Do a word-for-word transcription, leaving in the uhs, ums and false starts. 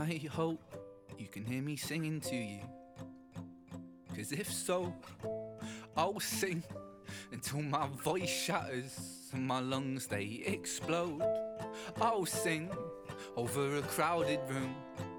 I hope you can hear me singing to you. Cause if so, I'll sing until my voice shatters and my lungs they explode. I'll sing over a crowded room